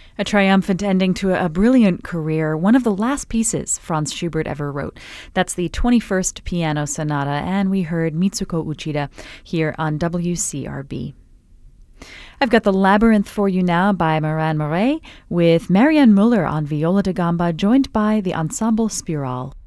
A triumphant ending to a brilliant career, one of the last pieces Franz Schubert ever wrote. That's the 21st Piano Sonata, and we heard Mitsuko Uchida here on WCRB. I've got The Labyrinth for you now by Moran Moret, with Marianne Muller on viola da gamba, joined by the Ensemble Spiral.